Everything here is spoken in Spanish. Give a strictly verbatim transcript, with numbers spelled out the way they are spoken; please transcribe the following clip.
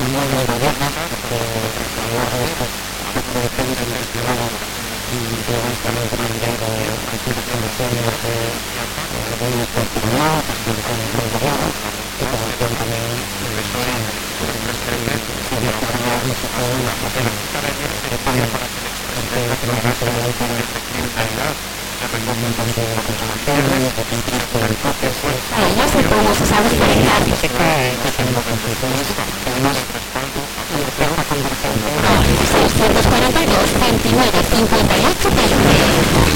seiscientos cuarenta y dos, veintinueve, cincuenta y ocho, veinte.